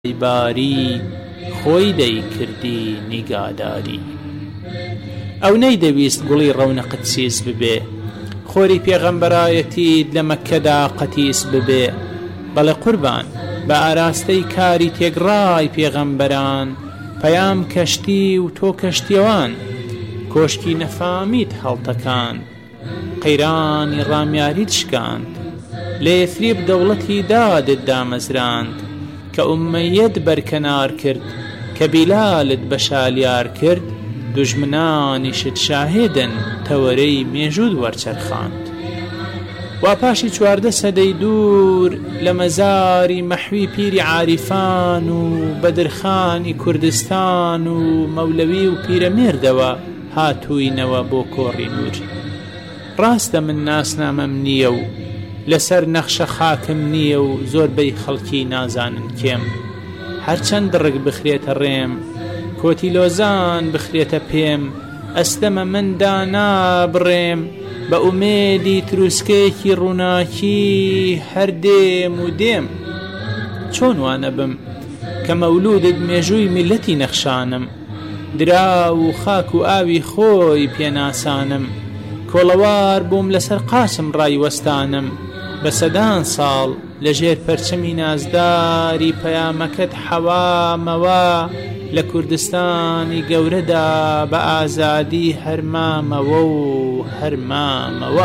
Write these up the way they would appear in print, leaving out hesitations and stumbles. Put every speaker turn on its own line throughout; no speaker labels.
باری خۆی دەیکردی نیگاداری. ئەو نەیدەویست گوڵی ڕەونەقت سیز ببێ، خۆری پێغەمبەرایەتیت لە مەککەدا قەتیس ببێ. بەڵێ قوربان بە ئاراستەی کاری تێگڕای پێغەمبەران، پەیام کەشتی و تۆ کەشتیەوان، کۆشکی نەفامیت هەڵتەکان، قەیرانی ڕامیاریت شکاند، لە یەثریب دەوڵەتی دادت دامەزراند، کە ئومەیەت بەرکەنار کرد، کە بیلالت بەشالیار کرد، دوژمنانیشت شاهێدن تەوەرەی مێژوود وەرچەرخاند. وا پاشی 14 سەدەی دوور لە مەزاری مەحوی پیری عاریفان و بەدرخانی کوردستان و مەولەوی و پیرەمێردەوە هاتووینەوە بۆ کۆڕی نور. ڕاستە من ناسنامەم نییە و لەسەر نەخشە خاکم نییە و زۆربەی خەڵکی نازانن کێم، هەرچەند ڕگ بخرێتە ڕێم، کۆتیلۆزان بخرێتە پێم، ئەستەمە من دانا بڕێم، بە ئومێدی تروسکەیەکی ڕووناکی هەردێم و دێم. چۆن وانە بم کە مەولودت مێژووی میلەتی نەخشانم، درا و خاک و ئاوی خۆی پێناسانم، کۆڵەوار بووم لەسەر قاسم ڕایوەستانم، بە سەدان ساڵ لەژێر پەرچەمی نازداری پەیامەکەت حەوامەوە، لە کوردستانی گەورەدا بە ئازادی هەرمامەوە و هەرمامەوە.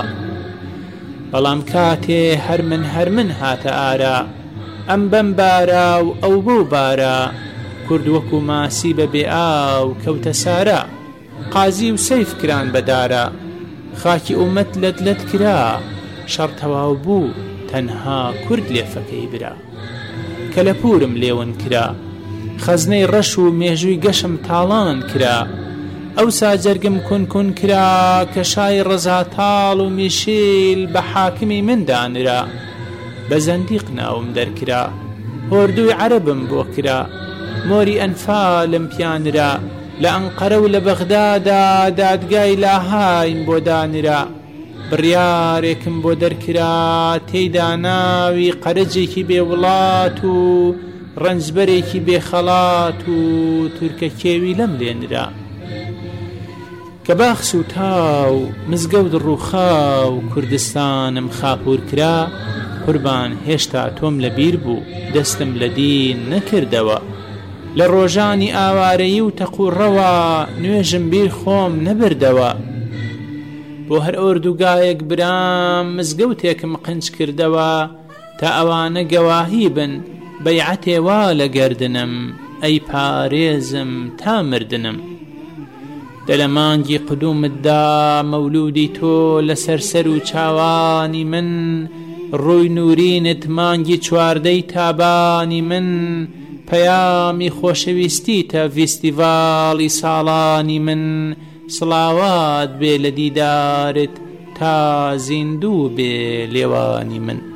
بەڵام کاتێ هەرمن هاتە ئارا، ئەم بەم بارا و ئەو بەو بارا، کورد وەکو ماسی بەبێ ئاو کەوتە سارا، قازی و سەیف کران بەدارە، خاکی ئومەت لەت کرا، شەڕ تەواو بوو تەنها کورد لێفەکەی برا. کە لە پورم لێون کرا، خەزنەی ڕەش و مێژووی گەشم تاڵان کرا، ئەوسا جەرگم کون کرا، کە شای ڕەزاتاڵ و میشیل بە حاکمی من دانرا. بە زەندیق ناوم دەرکرا، هۆردووی عەرەبم بۆ کرا، مۆری ئەنفالم پیانرا، لە ئەنقەرە و لە بەغدادا دادگای لاهایم بۆ دانرا. بڕیارێکم بۆ دەرکرا، تێیدا ناوی قەرەجێکی بێوڵات و ڕەنجبەرێکی بێخەڵات و تورکە کێوی لەم لێنرا. کە باخس و تاو مزگەوت ڕووخا و کوردستانم خاپور کرا، قوربان هێشتا تۆم لە بیر بوو دەستم لە دین نەکردەوە، لە ڕۆژانی ئاوارەیی و تەقوڕەوە نوێژم بیر خۆم نەبردەوە. بۆ هەر ئۆردوگایەک برام مزگەوتێکم قنج کردەوە، تا ئەوانە گەواهی بن بەیعەتێوا لە گەردنم، ئەی پارێزم تا مردنم. دەلە مانگی قدومتدا مەولودی تۆ لەسەر سەر و چاوانی من، ڕووی نورینت مانگی 14 تابانی من، پەیامی خۆشەویستیتە ڤیستیڤاڵی ساڵانی من، سڵاوات بێ لە دیدارت تا زیندوو بێ لێوانی من.